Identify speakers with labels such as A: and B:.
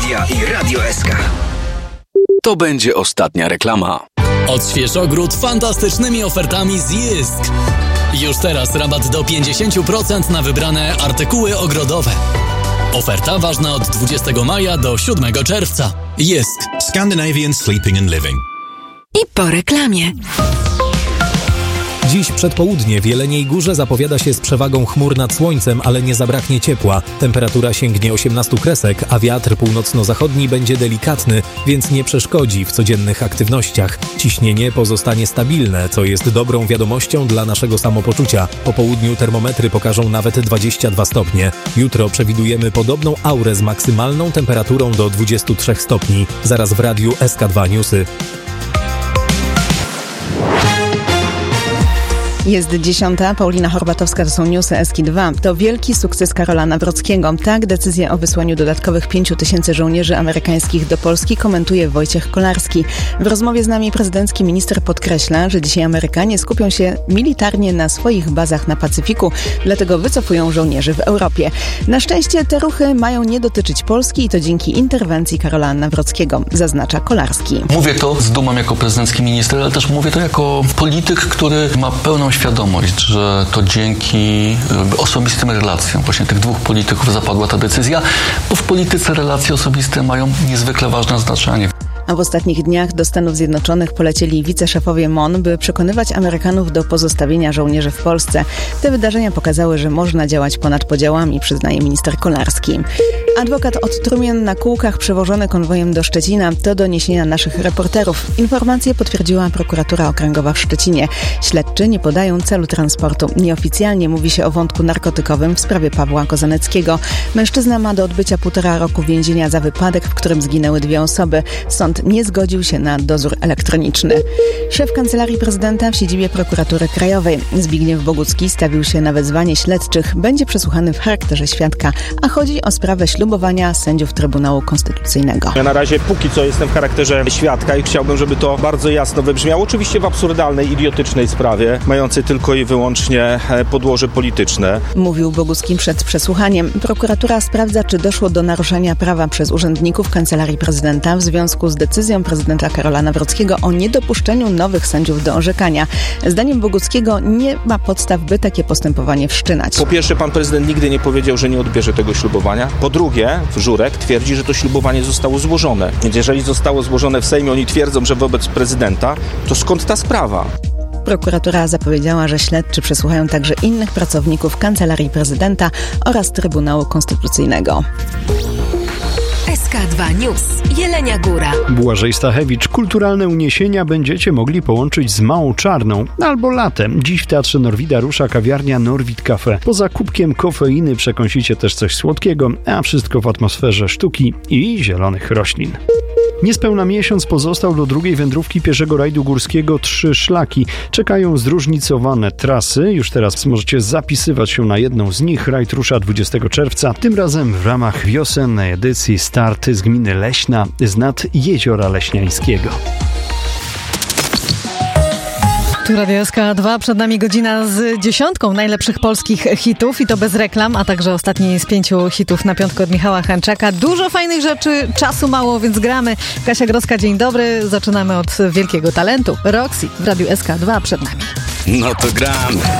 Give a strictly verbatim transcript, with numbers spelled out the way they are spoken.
A: Media i Radio S K.
B: To będzie ostatnia reklama.
C: Odśwież ogród fantastycznymi ofertami z Jysk. Już teraz rabat do pięćdziesiąt procent na wybrane artykuły ogrodowe. Oferta ważna od dwudziestego maja do siódmego czerwca. Jysk.
D: Scandinavian Sleeping and Living.
E: I po reklamie.
F: Dziś przedpołudnie w Jeleniej Górze zapowiada się z przewagą chmur nad słońcem, ale nie zabraknie ciepła. Temperatura sięgnie osiemnastu kresek, a wiatr północno-zachodni będzie delikatny, więc nie przeszkodzi w codziennych aktywnościach. Ciśnienie pozostanie stabilne, co jest dobrą wiadomością dla naszego samopoczucia. Po południu termometry pokażą nawet dwadzieścia dwa stopnie. Jutro przewidujemy podobną aurę z maksymalną temperaturą do dwudziestu trzech stopni. Zaraz w radiu S K dwa Newsy.
G: Jest dziesiąta, Paulina Horbatowska, to są newsy S K dwa. To wielki sukces Karola Nawrockiego. Tak, decyzję o wysłaniu dodatkowych pięciu tysięcy żołnierzy amerykańskich do Polski komentuje Wojciech Kolarski. W rozmowie z nami prezydencki minister podkreśla, że dzisiaj Amerykanie skupią się militarnie na swoich bazach na Pacyfiku, dlatego wycofują żołnierzy w Europie. Na szczęście te ruchy mają nie dotyczyć Polski i to dzięki interwencji Karola Nawrockiego, zaznacza Kolarski.
H: Mówię to z dumą jako prezydencki minister, ale też mówię to jako polityk, który ma pełną świadomość, że to dzięki osobistym relacjom właśnie tych dwóch polityków zapadła ta decyzja, bo w polityce relacje osobiste mają niezwykle ważne znaczenie.
G: A w ostatnich dniach do Stanów Zjednoczonych polecieli wiceszefowie M O N, by przekonywać Amerykanów do pozostawienia żołnierzy w Polsce. Te wydarzenia pokazały, że można działać ponad podziałami, przyznaje minister Kolarski. Adwokat od trumien na kółkach przewożony konwojem do Szczecina to doniesienia naszych reporterów. Informacje potwierdziła prokuratura okręgowa w Szczecinie. Śledczy nie podają celu transportu. Nieoficjalnie mówi się o wątku narkotykowym w sprawie Pawła Kozaneckiego. Mężczyzna ma do odbycia półtora roku więzienia za wypadek, w którym zginęły dwie osoby. Sąd nie zgodził się na dozór elektroniczny. Szef Kancelarii Prezydenta w siedzibie Prokuratury Krajowej Zbigniew Bogucki stawił się na wezwanie śledczych. Będzie przesłuchany w charakterze świadka, a chodzi o sprawę ślubowania sędziów Trybunału Konstytucyjnego.
I: Ja na razie póki co jestem w charakterze świadka i chciałbym, żeby to bardzo jasno wybrzmiało. Oczywiście w absurdalnej, idiotycznej sprawie, mającej tylko i wyłącznie podłoże polityczne.
G: Mówił Bogucki przed przesłuchaniem. Prokuratura sprawdza, czy doszło do naruszenia prawa przez urzędników Kancelarii Prezydenta w związku z decyzją prezydenta Karola Nawrockiego o niedopuszczeniu nowych sędziów do orzekania. Zdaniem Boguckiego nie ma podstaw, by takie postępowanie wszczynać.
I: Po pierwsze, pan prezydent nigdy nie powiedział, że nie odbierze tego ślubowania. Po drugie, Żurek twierdzi, że to ślubowanie zostało złożone. Więc jeżeli zostało złożone w Sejmie, oni twierdzą, że wobec prezydenta, to skąd ta sprawa?
G: Prokuratura zapowiedziała, że śledczy przesłuchają także innych pracowników Kancelarii Prezydenta oraz Trybunału Konstytucyjnego.
E: S K dwa News. Jelenia Góra.
J: Błażej Stachewicz. Kulturalne uniesienia będziecie mogli połączyć z Małą Czarną albo latem. Dziś w Teatrze Norwida rusza kawiarnia Norwid Cafe. Poza kubkiem kofeiny przekąsicie też coś słodkiego, a wszystko w atmosferze sztuki i zielonych roślin. Niespełna miesiąc pozostał do drugiej wędrówki pieszego rajdu górskiego Trzy Szlaki. Czekają zróżnicowane trasy. Już teraz możecie zapisywać się na jedną z nich. Rajd rusza dwudziestego czerwca. Tym razem w ramach wiosennej edycji start z gminy Leśna z nad Jeziora Leśniańskiego.
K: Tu Radio S K dwa, przed nami godzina z dziesiątką najlepszych polskich hitów i to bez reklam, a także ostatni z pięciu hitów na piątkę od Michała Hańczaka. Dużo fajnych rzeczy, czasu mało, więc gramy. Kasia Groska, dzień dobry. Zaczynamy od wielkiego talentu. Roxy w Radiu S K dwa przed nami.
B: No to gramy.